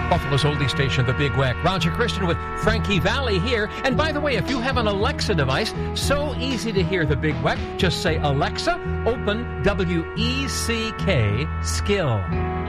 Buffalo's oldie station, The Big Weck. Roger Christian with Frankie Valli here. And by the way, if you have an Alexa device, so easy to hear The Big Weck. Just say, Alexa, open WECK Skill.